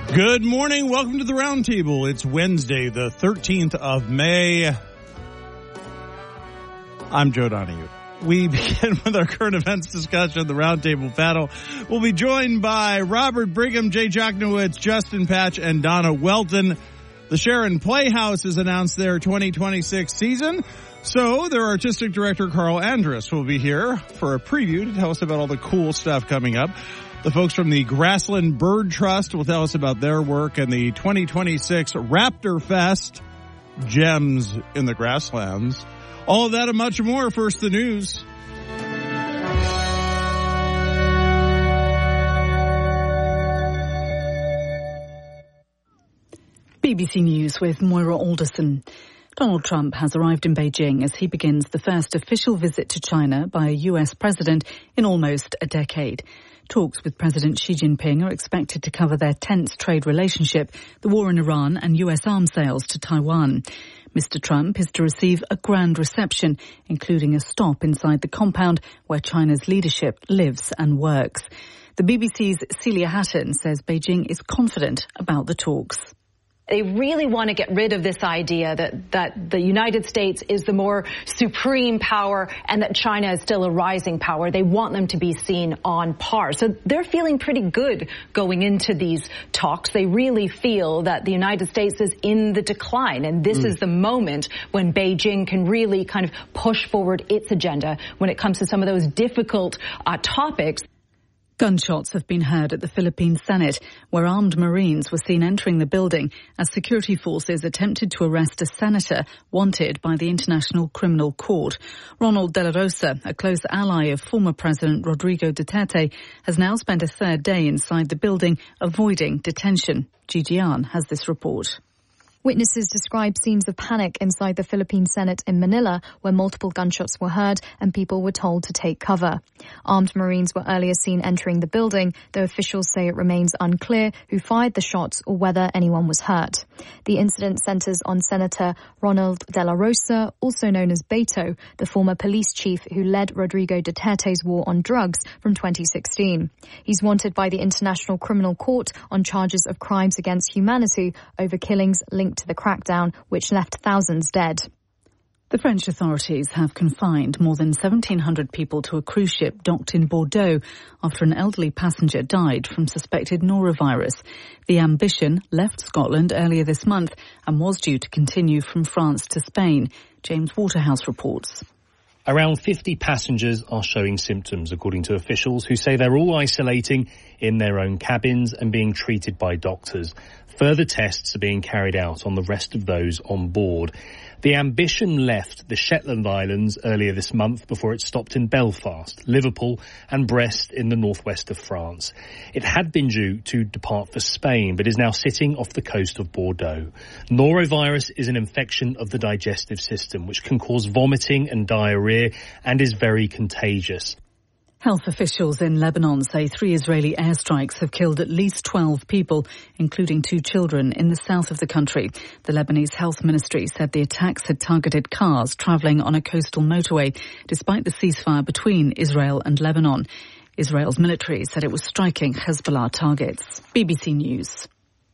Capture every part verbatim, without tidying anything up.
Good morning. Welcome to the Roundtable. It's Wednesday, the thirteenth of May. I'm Joe Donahue. We begin with our current events discussion. The Roundtable panel will be joined by Robert Brigham, Jay Jachnowitz, Justin Patch, and Donna Welton. The Sharon Playhouse has announced their twenty twenty-six season. So their artistic director, Carl Andrus, will be here for a preview to tell us about all the cool stuff coming up. The folks from the Grassland Bird Trust will tell us about their work, and the twenty twenty-six Raptor Fest, Gems in the Grasslands. All of that and much more. First, the news. B B C News with Moira Alderson. Donald Trump has arrived in Beijing as he begins the first official visit to China by a U S president in almost a decade. Talks with President Xi Jinping are expected to cover their tense trade relationship, the war in Iran and U S arms sales to Taiwan. Mister Trump is to receive a grand reception, including a stop inside the compound where China's leadership lives and works. The B B C's Celia Hatton says Beijing is confident about the talks. They really want to get rid of this idea that, that the United States is the more supreme power and that China is still a rising power. They want them to be seen on par. So they're feeling pretty good going into these talks. They really feel that the United States is in the decline, and this mm. is the moment when Beijing can really kind of push forward its agenda when it comes to some of those difficult uh, topics. Gunshots have been heard at the Philippine Senate, where armed Marines were seen entering the building as security forces attempted to arrest a senator wanted by the International Criminal Court. Ronald De La Rosa, a close ally of former President Rodrigo Duterte, has now spent a third day inside the building avoiding detention. Gigi Ahn has this report. Witnesses describe scenes of panic inside the Philippine Senate in Manila, where multiple gunshots were heard and people were told to take cover. Armed Marines were earlier seen entering the building, though officials say it remains unclear who fired the shots or whether anyone was hurt. The incident centers on Senator Ronald De La Rosa, also known as Beto, the former police chief who led Rodrigo Duterte's war on drugs from twenty sixteen. He's wanted by the International Criminal Court on charges of crimes against humanity over killings linked to the crackdown, which left thousands dead. The French authorities have confined more than seventeen hundred people to a cruise ship docked in Bordeaux after an elderly passenger died from suspected norovirus. The Ambition left Scotland earlier this month and was due to continue from France to Spain. James Waterhouse reports. Around fifty passengers are showing symptoms, according to officials who say they're all isolating in their own cabins and being treated by doctors. Further tests are being carried out on the rest of those on board. The Ambition left the Shetland Islands earlier this month before it stopped in Belfast, Liverpool and Brest in the northwest of France. It had been due to depart for Spain, but is now sitting off the coast of Bordeaux. Norovirus is an infection of the digestive system, which can cause vomiting and diarrhea and is very contagious. Health officials in Lebanon say three Israeli airstrikes have killed at least twelve people, including two children, in the south of the country. The Lebanese health ministry said the attacks had targeted cars travelling on a coastal motorway, despite the ceasefire between Israel and Lebanon. Israel's military said it was striking Hezbollah targets. B B C News.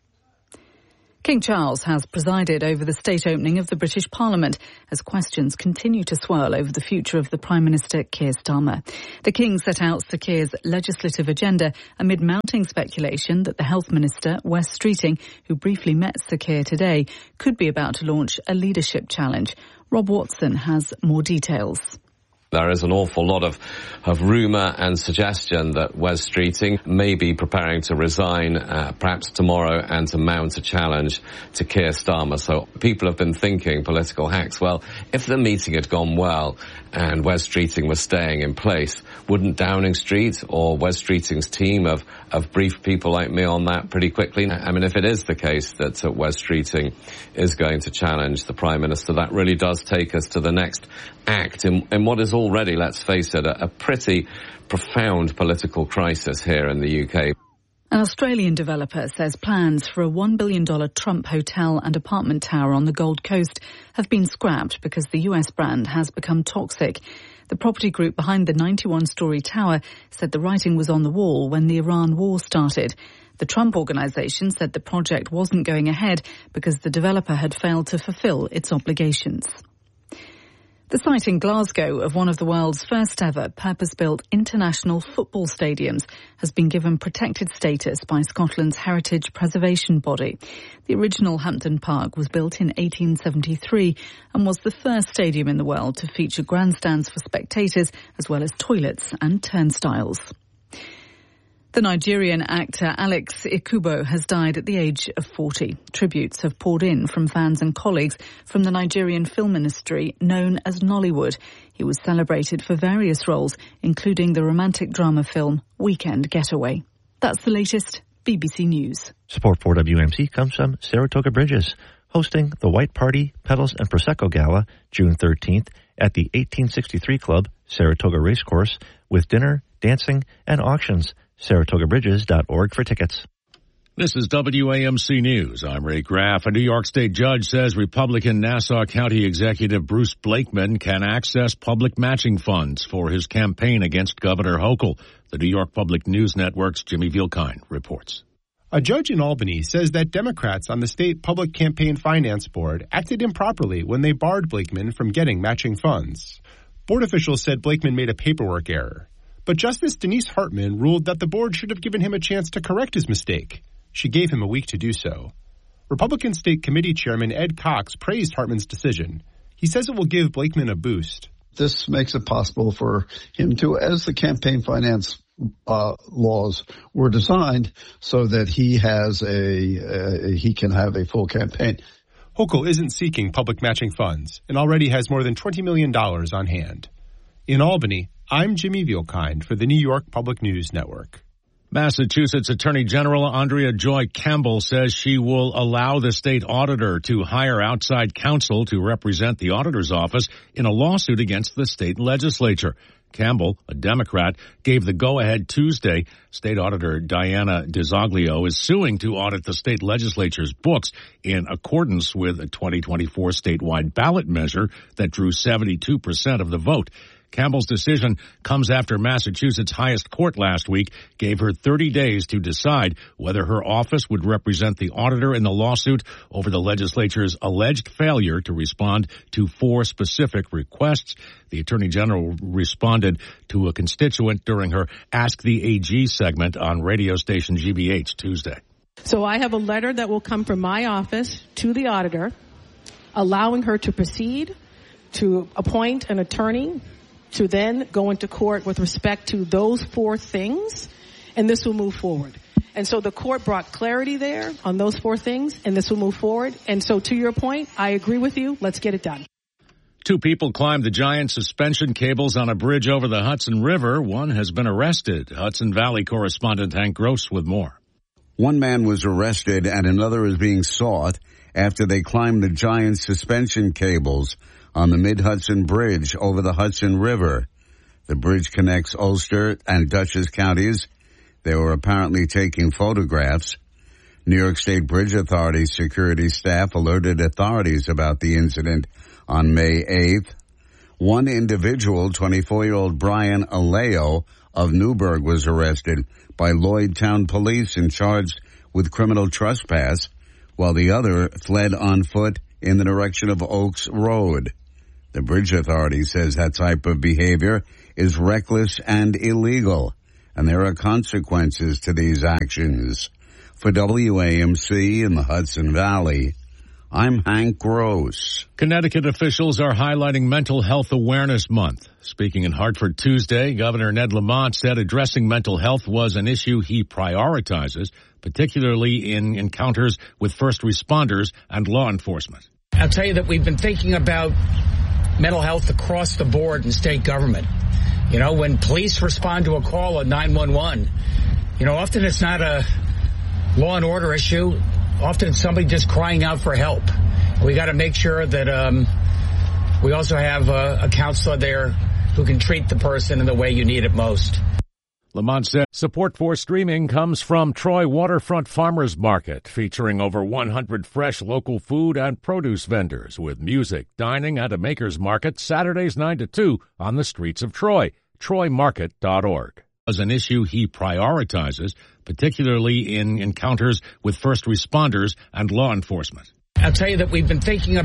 King Charles has presided over the state opening of the British Parliament as questions continue to swirl over the future of the Prime Minister Keir Starmer. The King set out Sir Keir's legislative agenda amid mounting speculation that the Health Minister, Wes Streeting, who briefly met Sir Keir today, could be about to launch a leadership challenge. Rob Watson has more details. There is an awful lot of, of rumour and suggestion that Wes Streeting may be preparing to resign uh, perhaps tomorrow and to mount a challenge to Keir Starmer. So people have been thinking, political hacks, well, if the meeting had gone well and Wes Streeting was staying in place, wouldn't Downing Street or Wes Streeting's team have, have briefed people like me on that pretty quickly? I mean, if it is the case that uh, Wes Streeting is going to challenge the Prime Minister, that really does take us to the next act in, in what is already, let's face it, a, a pretty profound political crisis here in the U K. An Australian developer says plans for a one billion dollars Trump hotel and apartment tower on the Gold Coast have been scrapped because the U S brand has become toxic. The property group behind the ninety-one-story tower said the writing was on the wall when the Iran war started. The Trump Organization said the project wasn't going ahead because the developer had failed to fulfill its obligations. The site in Glasgow of one of the world's first ever purpose-built international football stadiums has been given protected status by Scotland's heritage preservation body. The original Hampden Park was built in eighteen seventy-three and was the first stadium in the world to feature grandstands for spectators as well as toilets and turnstiles. The Nigerian actor Alex Ikubo has died at the age of forty. Tributes have poured in from fans and colleagues from the Nigerian film industry known as Nollywood. He was celebrated for various roles, including the romantic drama film Weekend Getaway. That's the latest B B C News. Support for W M C comes from Saratoga Bridges, hosting the White Party, Petals and Prosecco Gala June thirteenth at the eighteen sixty-three Club, Saratoga Racecourse, with dinner, dancing, and auctions. Saratoga Bridges dot org for tickets. This is W A M C News. I'm Ray Graff. A New York State judge says Republican Nassau County Executive Bruce Blakeman can access public matching funds for his campaign against Governor Hochul. The New York Public News Network's Jimmy Vielkind reports. A judge in Albany says that Democrats on the state Public Campaign Finance Board acted improperly when they barred Blakeman from getting matching funds. Board officials said Blakeman made a paperwork error. But Justice Denise Hartman ruled that the board should have given him a chance to correct his mistake. She gave him a week to do so. Republican State Committee Chairman Ed Cox praised Hartman's decision. He says it will give Blakeman a boost. This makes it possible for him to, as the campaign finance uh, laws were designed, so that he has a, uh, he can have a full campaign. Hochul isn't seeking public matching funds and already has more than twenty million dollars on hand. In Albany, I'm Jimmy Vielkind for the New York Public News Network. Massachusetts Attorney General Andrea Joy Campbell says she will allow the state auditor to hire outside counsel to represent the auditor's office in a lawsuit against the state legislature. Campbell, a Democrat, gave the go-ahead Tuesday. State Auditor Diana DiZoglio is suing to audit the state legislature's books in accordance with a twenty twenty-four statewide ballot measure that drew seventy-two percent of the vote. Campbell's decision comes after Massachusetts' highest court last week gave her thirty days to decide whether her office would represent the auditor in the lawsuit over the legislature's alleged failure to respond to four specific requests. The Attorney General responded to a constituent during her Ask the A G segment on radio station G B H Tuesday. So I have a letter that will come from my office to the auditor, allowing her to proceed to appoint an attorney to then go into court with respect to those four things, and this will move forward. And so the court brought clarity there on those four things, and this will move forward. And so to your point, I agree with you. Let's get it done. Two people climbed the giant suspension cables on a bridge over the Hudson River. One has been arrested. Hudson Valley correspondent Hank Gross with more. One man was arrested and another is being sought after they climbed the giant suspension cables on the Mid-Hudson Bridge over the Hudson River. The bridge connects Ulster and Dutchess counties. They were apparently taking photographs. New York State Bridge Authority security staff alerted authorities about the incident on May eighth. One individual, twenty-four-year-old Brian Aleo of Newburgh, was arrested by Lloyd Town Police and charged with criminal trespass, while the other fled on foot in the direction of Oaks Road. The Bridge Authority says that type of behavior is reckless and illegal, and there are consequences to these actions. For W A M C in the Hudson Valley, I'm Hank Gross. Connecticut officials are highlighting Mental Health Awareness Month. Speaking in Hartford Tuesday, Governor Ned Lamont said addressing mental health was an issue he prioritizes, particularly in encounters with first responders and law enforcement. I'll tell you that we've been thinking about mental health across the board in state government. You know, when police respond to a call on nine one one, you know, often it's not a law and order issue. Often it's somebody just crying out for help. We got to make sure that um, we also have a, a counselor there who can treat the person in the way you need it most. Lamont said support for streaming comes from Troy Waterfront Farmers Market, featuring over one hundred fresh local food and produce vendors with music, dining, and a maker's market Saturdays nine to two on the streets of Troy. troy market dot org. As an issue he prioritizes, particularly in encounters with first responders and law enforcement. I'll tell you that we've been thinking about